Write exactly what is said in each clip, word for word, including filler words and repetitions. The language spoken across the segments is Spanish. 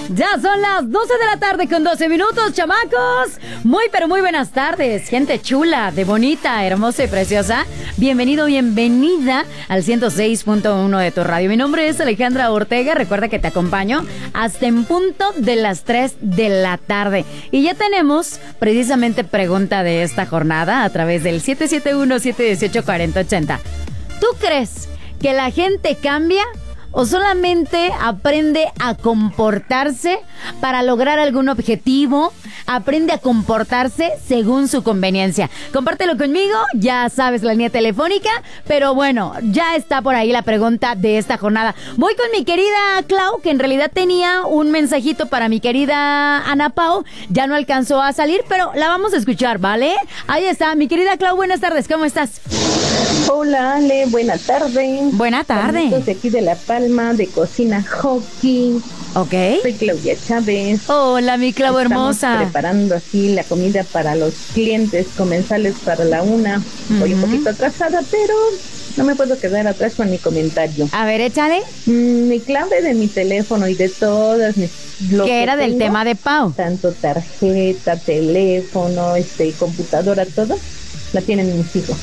Ya son las doce de la tarde con doce minutos, chamacos. Muy, pero muy buenas tardes, gente chula, de bonita, hermosa y preciosa. Bienvenido, bienvenida al ciento seis punto uno de tu radio. Mi nombre es Alejandra Ortega. Recuerda que te acompaño hasta en punto de las tres de la tarde. Y ya tenemos precisamente pregunta de esta jornada a través del siete siete uno, siete uno ocho, cuatro cero ocho cero. ¿Tú crees que la gente cambia o solamente aprende a comportarse para lograr algún objetivo? Aprende a comportarse según su conveniencia. Compártelo conmigo, ya sabes la línea telefónica, pero bueno, ya está por ahí la pregunta de esta jornada. Voy con mi querida Clau, que en realidad tenía un mensajito para mi querida Ana Pau, ya no alcanzó a salir, pero la vamos a escuchar, ¿vale? Ahí está, mi querida Clau, buenas tardes, ¿cómo estás? Hola Ale, buena tarde. Buena tarde. Saludos de aquí de La Palma, de Cocina Hockey. Ok. Soy Claudia Chávez. Hola, mi Clau hermosa. Estamos preparando aquí la comida para los clientes comensales para la una. Uh-huh. Voy un poquito atrasada, pero no me puedo quedar atrás con mi comentario. A ver, échale. Mm, mi clave de mi teléfono y de todas mis... ¿Qué era del tema de Pau? Tanto tarjeta, teléfono, este, computadora, todo, la tienen mis hijos.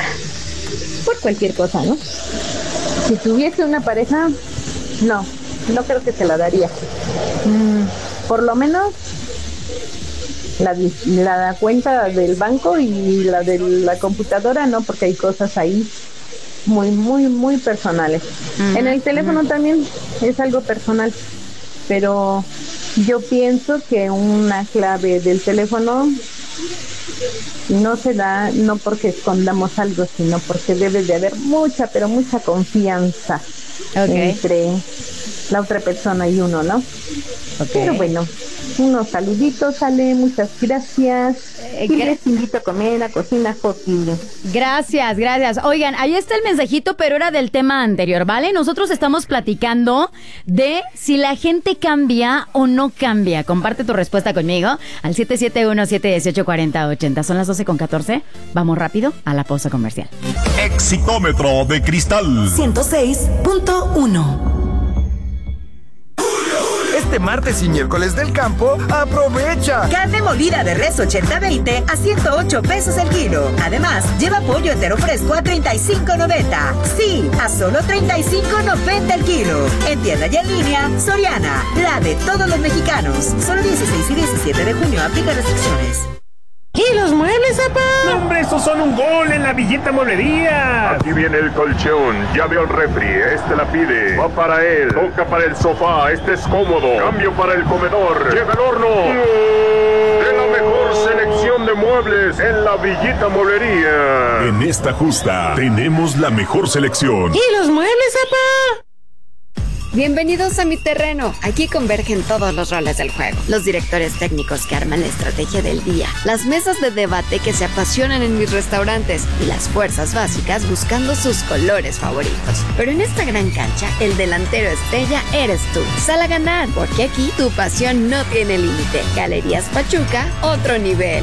Por cualquier cosa, ¿no? Si tuviese una pareja, no, no creo que se la daría. Mm, por lo menos la, la cuenta del banco y la de la computadora, no, porque hay cosas ahí muy, muy, muy personales. Mm, en el teléfono mm. también es algo personal, pero yo pienso que una clave del teléfono no se da, no porque escondamos algo, sino porque debe de haber mucha, pero mucha confianza okay. entre la otra persona y uno, ¿no? Okay. Pero bueno, unos saluditos, Ale, muchas gracias. Eh, y gra- les invito a comer a Cocina Hockey. Gracias, gracias. Oigan, ahí está el mensajito, pero era del tema anterior, ¿vale? Nosotros estamos platicando de si la gente cambia o no cambia. Comparte tu respuesta conmigo al siete siete uno, siete uno ocho, cuatro cero ocho cero. Son las doce con catorce. Vamos rápido a la pausa comercial. Exitómetro de cristal ciento seis punto uno. Este martes y miércoles del campo, aprovecha. Carne molida de res ochenta veinte a ciento ocho pesos el kilo. Además, lleva pollo entero fresco a treinta y cinco noventa. Sí, a solo treinta y cinco noventa el kilo. En tienda y en línea, Soriana, la de todos los mexicanos. Solo dieciséis y diecisiete de junio, aplica restricciones. ¿Y los muebles, papá? No, hombre, estos son un gol en la Villita Mueblería. Aquí viene el colchón, ya veo el refri, este la pide. Va para él, toca para el sofá, este es cómodo. Cambio para el comedor, llega el horno. De la mejor selección de muebles en la Villita Mueblería. En esta justa tenemos la mejor selección. ¿Y los muebles, papá? Bienvenidos a mi terreno. Aquí convergen todos los roles del juego. Los directores técnicos que arman la estrategia del día. Las mesas de debate que se apasionan en mis restaurantes. Y las fuerzas básicas buscando sus colores favoritos. Pero en esta gran cancha, el delantero estrella eres tú. Sal a ganar, porque aquí tu pasión no tiene límite. Galerías Pachuca, otro nivel.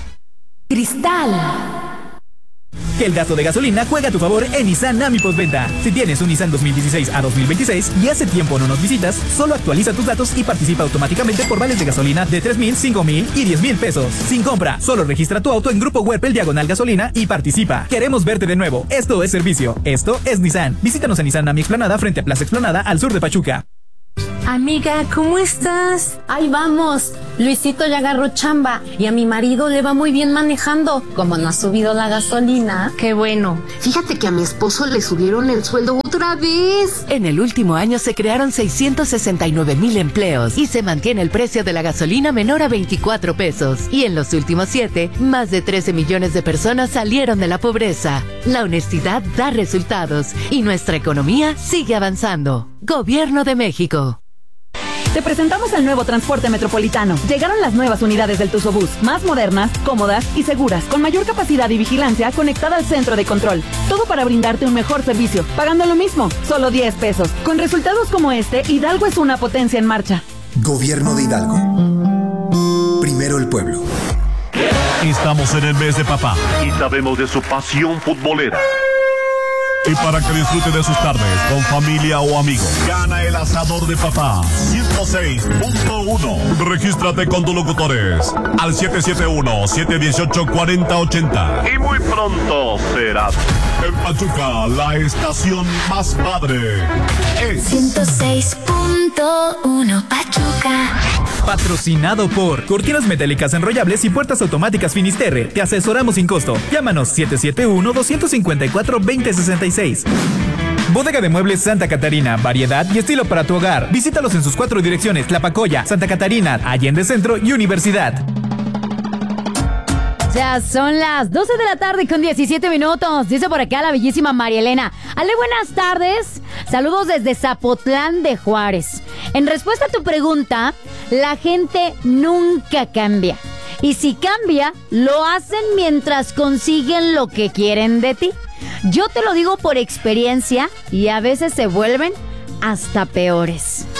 Cristal. Que el gasto de gasolina juega a tu favor en Nissan AMI Postventa. Si tienes un Nissan dos mil dieciséis a dos mil veintiséis y hace tiempo no nos visitas, solo actualiza tus datos y participa automáticamente por vales de gasolina de tres mil, cinco mil y diez mil pesos. Sin compra, solo registra tu auto en Grupo Huerpel Diagonal Gasolina y participa. Queremos verte de nuevo. Esto es servicio. Esto es Nissan. Visítanos en Nissan AMI Explanada frente a Plaza Explanada al sur de Pachuca. Amiga, ¿cómo estás? Ahí vamos. Luisito ya agarró chamba y a mi marido le va muy bien manejando. Como no ha subido la gasolina. Qué bueno. Fíjate que a mi esposo le subieron el sueldo otra vez. En el último año se crearon seiscientos sesenta y nueve mil empleos y se mantiene el precio de la gasolina menor a veinticuatro pesos. Y en los últimos siete, más de trece millones de personas salieron de la pobreza. La honestidad da resultados y nuestra economía sigue avanzando. Gobierno de México. Te presentamos el nuevo transporte metropolitano. Llegaron las nuevas unidades del Tuzobús, más modernas, cómodas y seguras, con mayor capacidad y vigilancia conectada al centro de control. Todo para brindarte un mejor servicio, pagando lo mismo, solo diez pesos. Con resultados como este, Hidalgo es una potencia en marcha. Gobierno de Hidalgo. Primero el pueblo. Estamos en el mes de papá y sabemos de su pasión futbolera. Y para que disfrute de sus tardes con familia o amigos, gana el asador de papá ciento seis punto uno. Regístrate con tus locutores al siete siete uno, siete uno ocho, cuatro cero ocho cero. Y muy pronto serás en Pachuca, la estación más padre. Es ciento seis punto uno Pachuca. Patrocinado por Cortinas Metálicas Enrollables y Puertas Automáticas Finisterre. Te asesoramos sin costo. Llámanos siete siete uno, dos cinco cuatro, dos cero seis seis. Bodega de Muebles Santa Catarina. Variedad y estilo para tu hogar. Visítalos en sus cuatro direcciones: Tlapacoya, Santa Catarina, Allende Centro y Universidad. Ya son las doce de la tarde con diecisiete minutos. Dice por acá la bellísima María Elena. Ale, buenas tardes. Saludos desde Zapotlán de Juárez. En respuesta a tu pregunta, la gente nunca cambia. Y si cambia, lo hacen mientras consiguen lo que quieren de ti. Yo te lo digo por experiencia y a veces se vuelven hasta peores.